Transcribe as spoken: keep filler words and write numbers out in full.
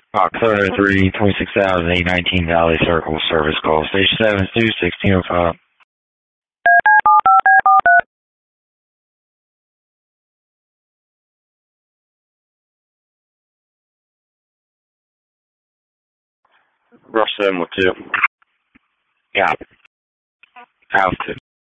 Fox three, twenty-six thousand eight nineteen Valley Circle, service call, station seven two, sixteen oh five. Rush seven one two. Yeah. House two.